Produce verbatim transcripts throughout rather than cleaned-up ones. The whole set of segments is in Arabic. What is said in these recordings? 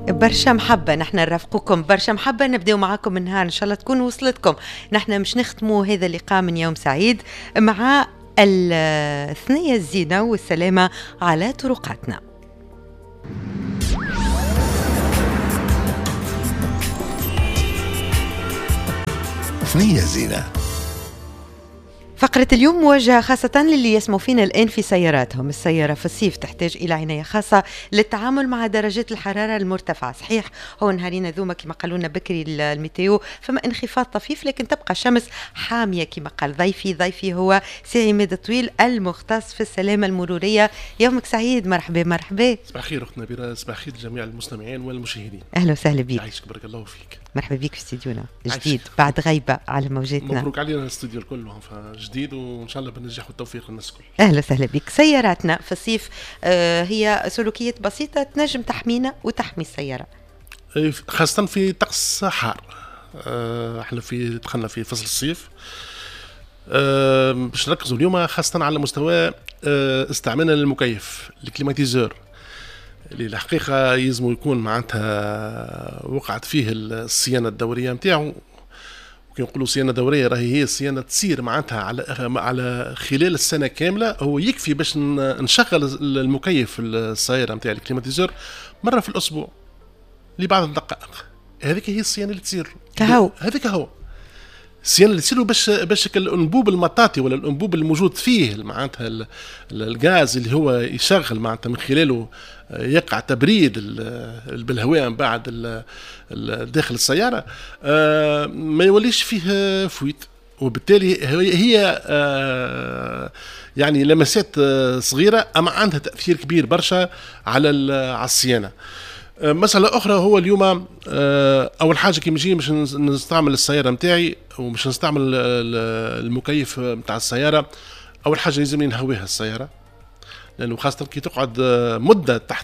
برشا محبة، نحن نرافقكم برشا محبة. نبدأ معاكم النهار إن شاء الله تكون وصلتكم. نحن مش نختموا هذا اللقاء من يوم سعيد مع الثنية الزينة والسلامة على طرقاتنا. ثنية زينة. فقرة اليوم موجهة خاصة للي يسمعوا فينا الآن في سياراتهم. السيارة في الصيف تحتاج إلى عناية خاصة للتعامل مع درجات الحرارة المرتفعة. صحيح هو نهارين ذوما كما قالوا لنا بكري الميتيو فما انخفاض طفيف، لكن تبقى الشمس حامية كما قال ضيفي. ضيفي هو سي عماد الطويل المختص في السلامة المرورية. يومك سعيد. مرحبا مرحبا. صباح الخير أختنا نبيلة، صباح الخير لجميع المستمعين والمشاهدين. أهلا وسهلا بك. يعيشك بارك الله فيك. مرحبا بك في استديونا جديد بعد غيبة على موجاتنا. مبروك علينا الاستوديو الكل جديد وان شاء الله بالنجاح والتوفيق للناس الكل. اهلا وسهلا بك. سياراتنا في الصيف آه هي سلوكيات بسيطه تنجم تحمينا وتحمي السياره، خاصه في طقس حار. آه احنا في دخلنا في فصل الصيف. آه باش نركزوا اليوم خاصه على مستوى آه استعمالنا للمكيف الكليماتيزور اللي الحقيقه يلزم يكون معناتها وقعت فيه الصيانه الدوريه نتاعو. نقولوا صيانه دوريه راهي هي الصيانه تصير معناتها على على خلال السنه كامله. هو يكفي باش نشغل المكيف السياره نتاع الكليماتيزور مره في الاسبوع لبعض الدقائق. هذيك هي الصيانه اللي تصير كهو. هذيك هو الصيانه اللي تصير باش باش الانبوب المطاطي ولا الانبوب الموجود فيه معناتها الغاز اللي هو يشغل معناتها من خلاله يقع تبريد بالهواء من بعد داخل السياره ما يوليش فيه فويت. وبالتالي هي يعني لمسات صغيره اما عندها تاثير كبير برشا على على الصيانه. مسألة أخرى هو اليوم أول حاجة كي نجي باش نستعمل السيارة متاعي ومش نستعمل المكيف متاع السيارة، أول حاجة لازم نهويها السيارة، لأنه خاصة كي تقعد مدة تحت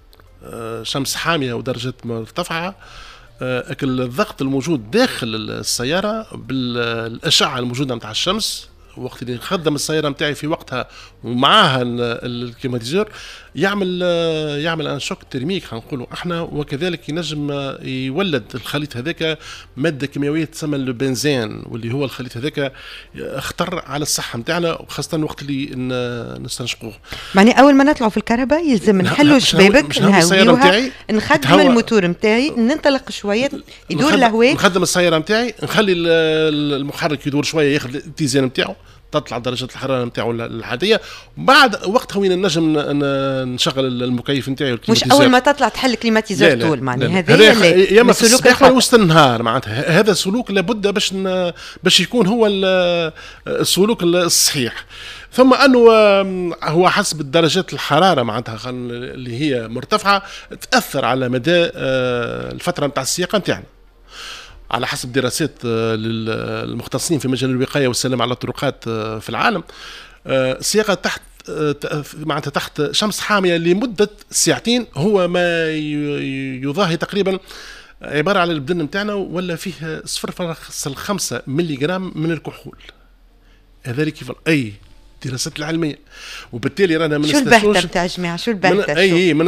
شمس حامية ودرجات مرتفعة أكل الضغط الموجود داخل السيارة بالأشعة الموجودة متاع الشمس وقت اللي نخدم السيارة متاعي في وقتها ومعاها الكليماتيزور يعمل يعمل ان شوك ترميك خنقولوا احنا، وكذلك ينجم يولد الخليط هذاك ماده كيميائيه تسمى البنزين، واللي هو الخليط هذاك خطر على الصحه نتاعنا وخاصه وقت اللي نستنشقوه. معني اول ما نطلعوا في الكهرباء يلزم نحلوا شبابك نهويوها نخدم الموتور نتاعي ننطلق شويه يدور الهواء، نخدم السياره نتاعي نخلي المحرك يدور شويه ياخذ الاتزان نتاعو تطلع درجة الحرارة نتاعو العادية. بعد وقتها وين نجم نشغل المكيف نتاعي. مش أول ما تطلع تحل الكليماتيزور طول معني هذا يا ما في الصباح ولا وسط النهار معناتها هذا سلوك لابد باش باش يكون هو السلوك الصحيح. ثم أنه هو حسب الدرجات الحرارة معناتها اللي هي مرتفعة تأثر على مدى الفترة نتاع السياقة نتاعنا على حسب دراسات للمختصين في مجال الوقاية والسلامة على الطرقات في العالم. السياقة تحت معناتها تحت شمس حامية لمدة ساعتين هو ما يضاهي تقريبا عبارة على البدن نتاعنا ولا فيه صفر فاصلة خمسة ملي جرام من الكحول. هذا كيف أي دراسات العلمية. وبالتالي رانا من شو البحث نتاع جماعة شو البحث؟ أي